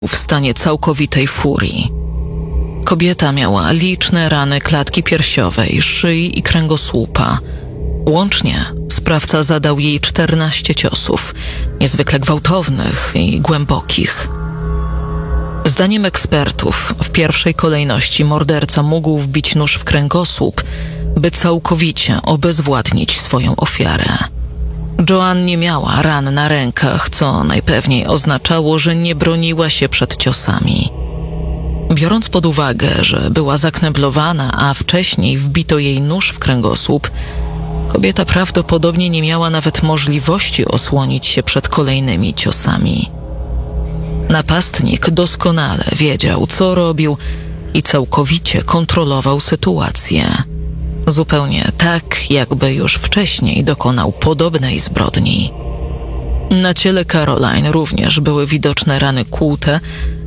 w stanie całkowitej furii. Kobieta miała liczne rany klatki piersiowej, szyi i kręgosłupa. Łącznie sprawca zadał jej 14 ciosów, niezwykle gwałtownych i głębokich. Zdaniem ekspertów, w pierwszej kolejności morderca mógł wbić nóż w kręgosłup, by całkowicie obezwładnić swoją ofiarę. Joanne nie miała ran na rękach, co najpewniej oznaczało, że nie broniła się przed ciosami. Biorąc pod uwagę, że była zakneblowana, a wcześniej wbito jej nóż w kręgosłup, kobieta prawdopodobnie nie miała nawet możliwości osłonić się przed kolejnymi ciosami. Napastnik doskonale wiedział, co robił i całkowicie kontrolował sytuację. Zupełnie tak, jakby już wcześniej dokonał podobnej zbrodni. Na ciele Caroline również były widoczne rany kłute,